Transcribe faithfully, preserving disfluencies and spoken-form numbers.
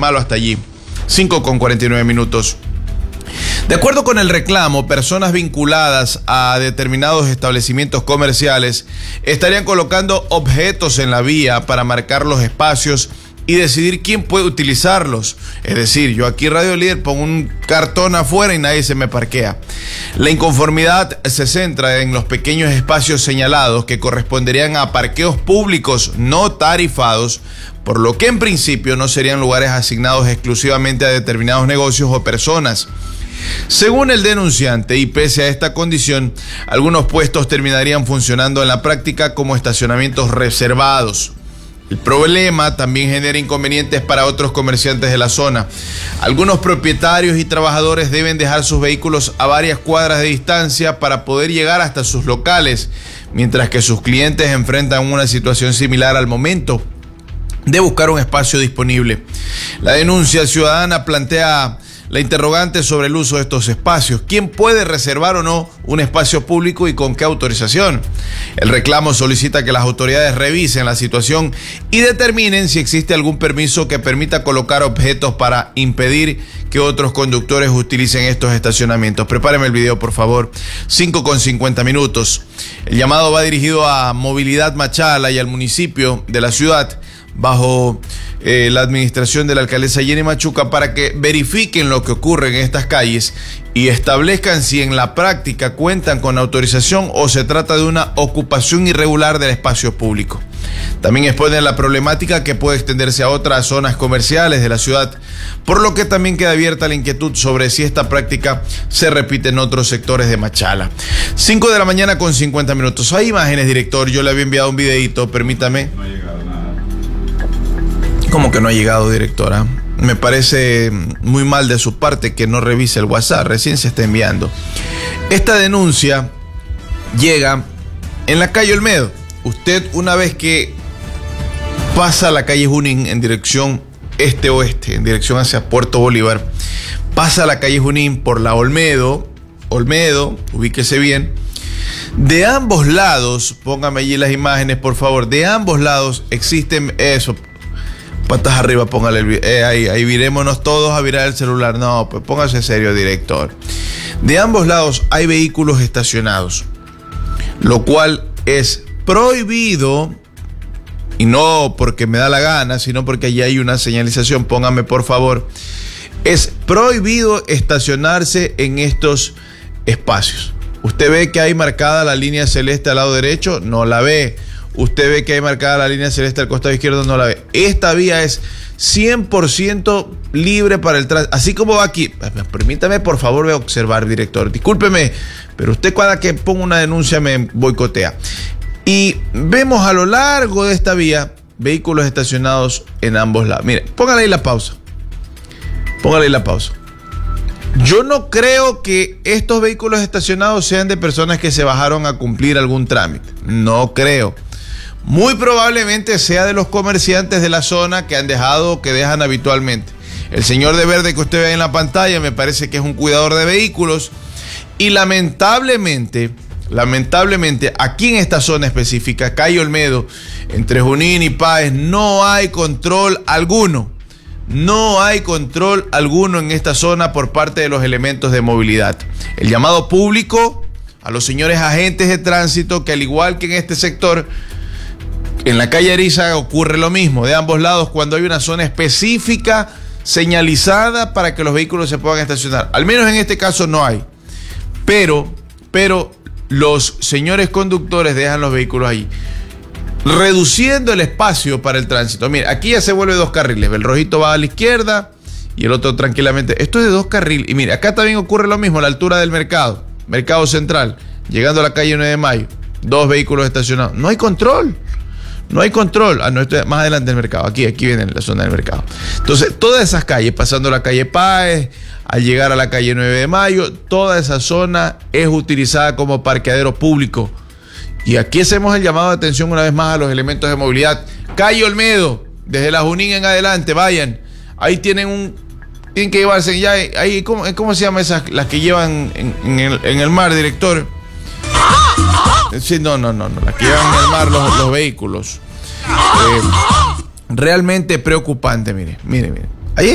malo hasta allí. cinco con cuarenta y nueve minutos. De acuerdo con el reclamo, personas vinculadas a determinados establecimientos comerciales estarían colocando objetos en la vía para marcar los espacios y decidir quién puede utilizarlos. Es decir, yo aquí Radio Líder pongo un cartón afuera y nadie se me parquea. La inconformidad se centra en los pequeños espacios señalados que corresponderían a parqueos públicos no tarifados, por lo que en principio no serían lugares asignados exclusivamente a determinados negocios o personas. Según el denunciante, y pese a esta condición, algunos puestos terminarían funcionando en la práctica como estacionamientos reservados. El problema también genera inconvenientes para otros comerciantes de la zona. Algunos propietarios y trabajadores deben dejar sus vehículos a varias cuadras de distancia para poder llegar hasta sus locales, mientras que sus clientes enfrentan una situación similar al momento de buscar un espacio disponible. La denuncia ciudadana plantea la interrogante sobre el uso de estos espacios. ¿Quién puede reservar o no un espacio público y con qué autorización? El reclamo solicita que las autoridades revisen la situación y determinen si existe algún permiso que permita colocar objetos para impedir que otros conductores utilicen estos estacionamientos. Prepáreme el video, por favor. cinco con cincuenta minutos. El llamado va dirigido a Movilidad Machala y al municipio de la ciudad, bajo eh, la administración de la alcaldesa Jenny Machuca, para que verifiquen lo que ocurre en estas calles y establezcan si en la práctica cuentan con autorización o se trata de una ocupación irregular del espacio público. También exponen la problemática que puede extenderse a otras zonas comerciales de la ciudad, por lo que también queda abierta la inquietud sobre si esta práctica se repite en otros sectores de Machala. cinco de la mañana con cincuenta minutos. Hay imágenes, director. Yo le había enviado un videito, permítame. No ha llegado nada. ¿Cómo que no ha llegado, directora? Me parece muy mal de su parte que no revise el WhatsApp, recién se está enviando. Esta denuncia llega en la calle Olmedo. Usted, una vez que pasa la calle Junín en dirección este-oeste, en dirección hacia Puerto Bolívar, pasa la calle Junín por la Olmedo, Olmedo, ubíquese bien. De ambos lados, póngame allí las imágenes, por favor, de ambos lados existen eso. Patas arriba, póngale el eh, ahí, ahí virémonos todos a virar el celular. No, pues póngase serio, director. De ambos lados hay vehículos estacionados, lo cual es prohibido, y no porque me da la gana, sino porque allí hay una señalización. Póngame, por favor. Es prohibido estacionarse en estos espacios. Usted ve que hay marcada la línea celeste al lado derecho, no la ve. Usted ve que hay marcada la línea celeste al costado izquierdo, no la ve. Esta vía es cien por ciento libre para el tránsito. Así como va aquí. Permítame, por favor, voy a observar, director. Discúlpeme, pero usted cada que ponga una denuncia me boicotea. Y vemos a lo largo de esta vía vehículos estacionados en ambos lados. Mire, póngale ahí la pausa. Póngale ahí la pausa. Yo no creo que estos vehículos estacionados sean de personas que se bajaron a cumplir algún trámite. No creo. Muy probablemente sea de los comerciantes de la zona que han dejado o que dejan habitualmente. El señor de verde que usted ve en la pantalla me parece que es un cuidador de vehículos. Y lamentablemente, lamentablemente, aquí en esta zona específica, calle Olmedo, entre Junín y Páez, no hay control alguno. No hay control alguno en esta zona por parte de los elementos de movilidad. El llamado público a los señores agentes de tránsito, que al igual que en este sector, en la calle Ariza ocurre lo mismo, de ambos lados, cuando hay una zona específica señalizada para que los vehículos se puedan estacionar. Al menos en este caso no hay. Pero, pero los señores conductores dejan los vehículos ahí, reduciendo el espacio para el tránsito. Mira, aquí ya se vuelve dos carriles. El rojito va a la izquierda y el otro tranquilamente. Esto es de dos carriles. Y mira, acá también ocurre lo mismo, a la altura del mercado, mercado central, llegando a la calle nueve de mayo. Dos vehículos estacionados. No hay control. No hay control. Ah, no, esto es más adelante del mercado. Aquí, aquí viene la zona del mercado. Entonces, todas esas calles, pasando la calle Páez, al llegar a la calle nueve de mayo, toda esa zona es utilizada como parqueadero público. Y aquí hacemos el llamado de atención una vez más a los elementos de movilidad. Calle Olmedo, desde la Junín en adelante, vayan. Ahí tienen un... Tienen que llevarse ya... Ahí, ¿cómo, cómo se llaman esas? Las que llevan en, en, el, en el mar, director. Sí, no, no, no, no. Las que llevan en el mar los, los vehículos. Eh, realmente preocupante, mire, mire, mire.